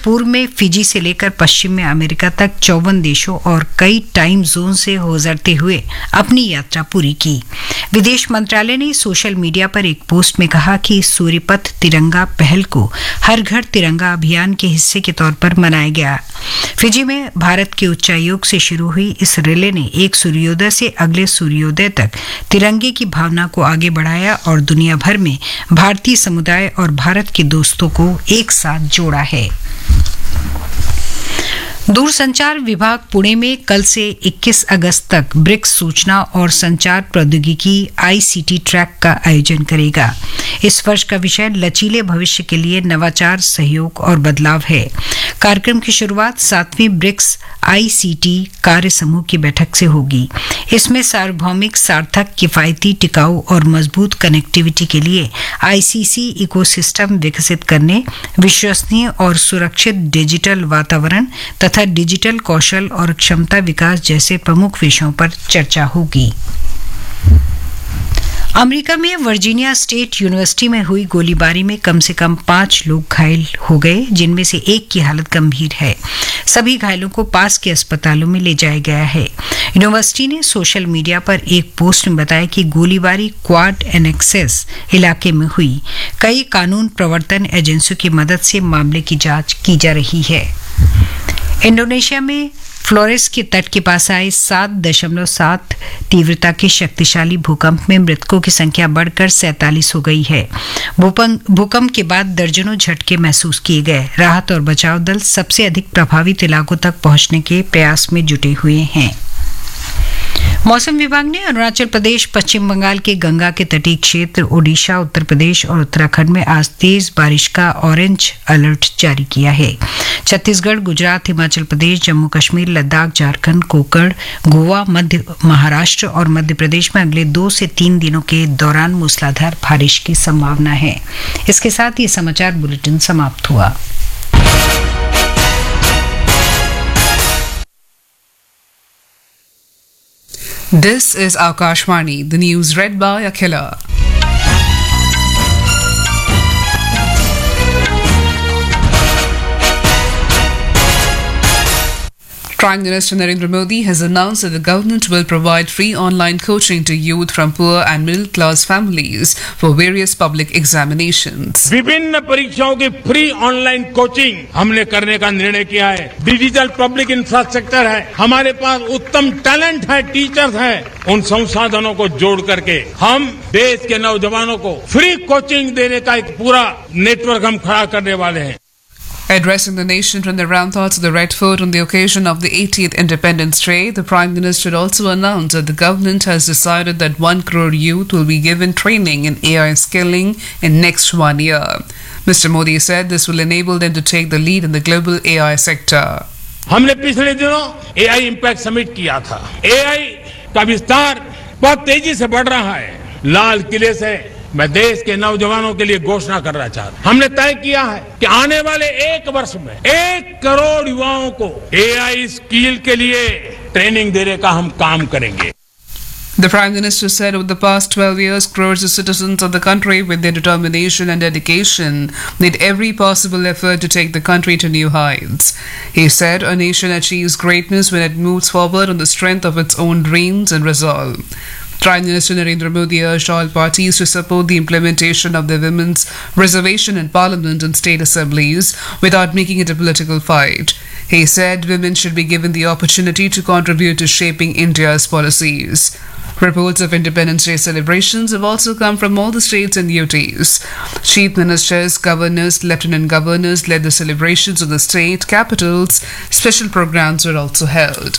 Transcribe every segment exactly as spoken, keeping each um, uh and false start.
पूर्व में फिजी से लेकर पश्चिम में अमेरिका तक चौवन देशों और कई टाइम जोन से गुजरते हुए अपनी यात्रा पूरी की। विदेश मंत्रालय ने सोशल मीडिया पर एक पोस्ट में कहा कि सूर्यपथ तिरंगा पहल को हर घर तिरंगा अभियान के हिस्से के तौर पर मनाया गया। फिजी में भारत के उच्चायोग से शुरू हुई इस रिले ने एक सूर्योदय से अगले सूर्योदय तक तिरंगे की भावना को आगे बढ़ाया और दुनिया भर में भारतीय समुदाय और भारत के दोस्तों को एक साथ जोड़ा है। दूरसंचार विभाग पुणे में कल से इक्कीस अगस्त तक ब्रिक्स सूचना और संचार प्रौद्योगिकी आईसीटी ट्रैक का आयोजन करेगा। इस वर्ष का विषय लचीले भविष्य के लिए नवाचार, सहयोग और बदलाव है। कार्यक्रम की शुरुआत सातवीं ब्रिक्स आईसीटी कार्य समूह की बैठक से होगी। इसमें सार्वभौमिक, सार्थक, किफायती, टिकाऊ और मजबूत कनेक्टिविटी के लिए आईसीसी इकोसिस्टम विकसित करने, विश्वसनीय और सुरक्षित डिजिटल वातावरण तथा डिजिटल कौशल और क्षमता विकास जैसे प्रमुख विषयों पर चर्चा होगी। अमेरिका में वर्जीनिया स्टेट यूनिवर्सिटी में हुई गोलीबारी में कम से कम पांच लोग घायल हो गए, जिनमें से एक की हालत गंभीर है। सभी घायलों को पास के अस्पतालों में ले जाया गया है। यूनिवर्सिटी ने सोशल मीडिया पर एक पोस्ट में बताया कि गोलीबारी क्वाड एनेक्सेस इलाके में हुई। कई कानून प्रवर्तन एजेंसियों की मदद से मामले की जांच की जा रही है। इंडोनेशिया में फ्लोरेस के तट के पास आए सात दशमलव सात तीव्रता के शक्तिशाली भूकंप में मृतकों की संख्या बढ़कर सैंतालीस हो गई है। भूकंप के बाद दर्जनों झटके महसूस किए गए। राहत और बचाव दल सबसे अधिक प्रभावित इलाकों तक पहुंचने के प्रयास में जुटे हुए हैं। मौसम विभाग ने अरुणाचल प्रदेश, पश्चिम बंगाल के गंगा के तटीय क्षेत्र, ओडिशा, उत्तर प्रदेश और उत्तराखंड में आज तेज बारिश का ऑरेंज अलर्ट जारी किया है। छत्तीसगढ़, गुजरात, हिमाचल प्रदेश, जम्मू कश्मीर, लद्दाख, झारखंड, कोकण, गोवा, मध्य महाराष्ट्र और मध्य प्रदेश में अगले दो से तीन दिनों के दौरान मूसलाधार बारिश की संभावना है। इसके साथ ये समाचार बुलेटिन समाप्त हुआ। This is Akashvani, the news read by Akhila. Prime Minister Narendra Modi has announced that the government will provide free online coaching to youth from poor and middle-class families for various public examinations. विभिन्न परीक्षाओं की free online coaching हमने करने का निर्णय किया है। Digital public infrastructure है, हमारे पास उत्तम टैलेंट है, टीचर्स हैं। उन संसाधनों को जोड़ करके हम देश के नौजवानों को फ्री कोचिंग देने का एक पूरा नेटवर्क हम खड़ा करने वाले हैं। Addressing the nation from the ramparts of the Red Fort on the occasion of the eightieth Independence Day, the Prime Minister also announced that the government has decided that one crore youth will be given training in A I skilling in next one year. Mister Modi said this will enable them to take the lead in the global A I sector. हमने पिछले दिनों A I impact summit किया था। A I का विस्तार बहुत तेजी से बढ़ रहा है। लाल किले से मैं देश के नौजवानों के लिए घोषणा करना चाहता हूं। हमने तय किया है कि आने वाले एक वर्ष में एक करोड़ युवाओं को A I स्किल के लिए ट्रेनिंग देने का हम काम करेंगे। The Prime Minister said over the past twelve years, crores of citizens of the country, with their determination and dedication, made every possible effort to take the country to new heights. He said a nation achieves greatness when it moves forward on the strength of its own dreams and resolve. Prime Minister Narendra Modi urged all parties to support the implementation of the women's reservation in Parliament and state assemblies without making it a political fight. He said women should be given the opportunity to contribute to shaping India's policies. Reports of Independence Day celebrations have also come from all the states and U Ts. Chief ministers, governors, lieutenant governors led the celebrations of the state capitals. Special programs were also held.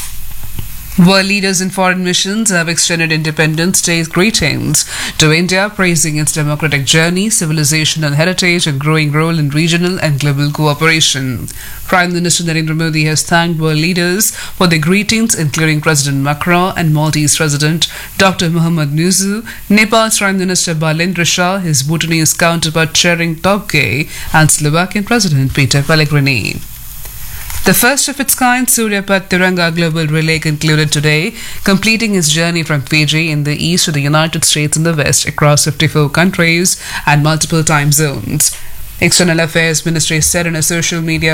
World leaders in foreign missions have extended Independence Day greetings to India, praising its democratic journey, civilization and heritage, and growing role in regional and global cooperation. Prime Minister Narendra Modi has thanked world leaders for their greetings, including President Macron and Maltese President Doctor Mohamed Muzu, Nepal's Prime Minister Balendra Shah, his Bhutanese counterpart Tshering Tobgay, and Slovakian President Peter Pellegrini. The first of its kind Suryapat Tiranga Global Relay concluded today, completing its journey from Fiji in the east to the United States in the west across fifty-four countries and multiple time zones. External Affairs Ministry said in a social media